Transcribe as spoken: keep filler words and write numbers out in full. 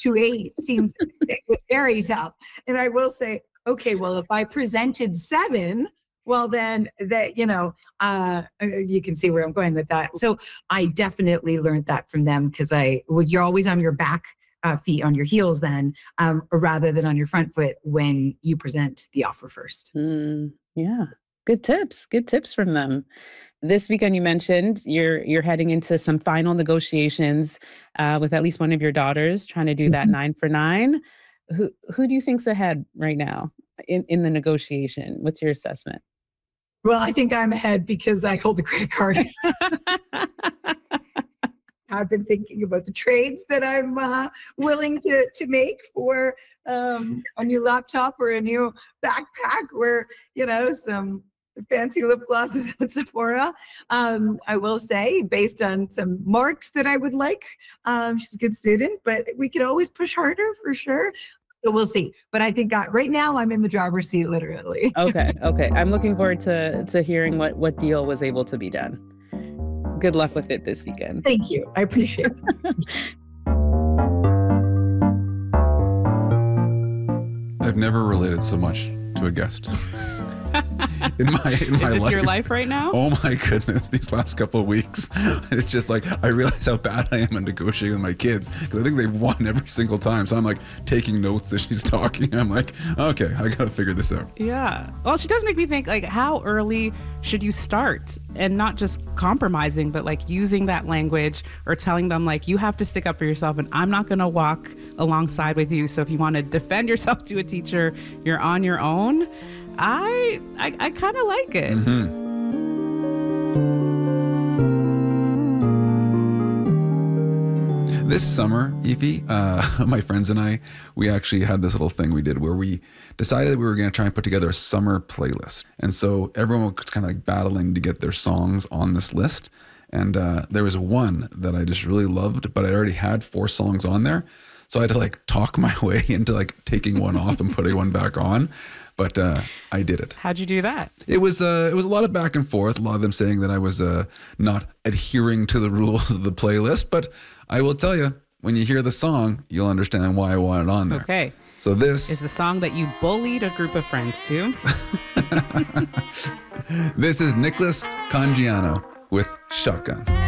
to eight seems it was very tough. And I will say, okay, well, if I presented seven, well, then that, you know, uh, you can see where I'm going with that. So I definitely learned that from them because I, well, you're always on your back uh, feet, on your heels then, um, rather than on your front foot when you present the offer first. Mm, yeah. Good tips. Good tips from them. This weekend, you mentioned you're you're heading into some final negotiations uh, with at least one of your daughters, trying to do that Mhm. nine for nine. Who who do you think's ahead right now in, in the negotiation? What's your assessment? Well, I think I'm ahead because I hold the credit card. I've been thinking about the trades that I'm uh, willing to to make for um, a new laptop or a new backpack or, you know, some fancy lip glosses at Sephora. Um, I will say, based on some marks that I would like, um, she's a good student, but we could always push harder for sure. So we'll see. But I think uh, right now I'm in the driver's seat, literally. Okay, okay. I'm looking forward to to hearing what what deal was able to be done. Good luck with it this weekend. Thank you. I appreciate it. I've never related so much to a guest. in my in Is my this life. your life right now? Oh my goodness, these last couple of weeks, it's just like I realize how bad I am at negotiating with my kids because I think they've won every single time. So I'm like taking notes as she's talking. I'm like, okay, I gotta figure this out. Yeah. Well, she does make me think, like, how early should you start? And not just compromising, but like using that language or telling them, like, you have to stick up for yourself and I'm not going to walk alongside with you. So if you want to defend yourself to a teacher, you're on your own. I I, I kind of like it. Mm-hmm. This summer, Evie, uh, my friends and I, we actually had this little thing we did where we decided we were going to try and put together a summer playlist. And so everyone was kind of like battling to get their songs on this list. And uh, there was one that I just really loved, but I already had four songs on there. So I had to like talk my way into like taking one off and putting one back on. But uh, I did it. How'd you do that? It was uh, it was a lot of back and forth. A lot of them saying that I was uh, not adhering to the rules of the playlist. But I will tell you, when you hear the song, you'll understand why I want it on there. Okay. So this is the song that you bullied a group of friends to. This is Nicholas Congiano with Shotgun.